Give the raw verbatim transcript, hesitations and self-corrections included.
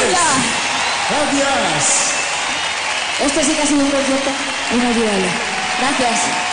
Paula. Gracias. Esto sí que ha sido un concierto inolvidable. Gracias.